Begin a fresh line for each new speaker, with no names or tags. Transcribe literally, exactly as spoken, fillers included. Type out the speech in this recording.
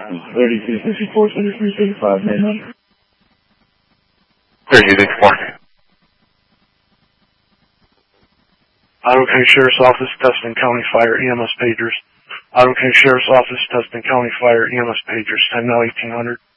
thirty-two fifty-four, thirty-three fifty-five, man.
thirty-two fifty-four.
Ottawa County Sheriff's Office, Tustin County Fire, E M S pagers. Ottawa County Sheriff's Office, Tustin County Fire, E M S pagers. Time now eighteen hundred.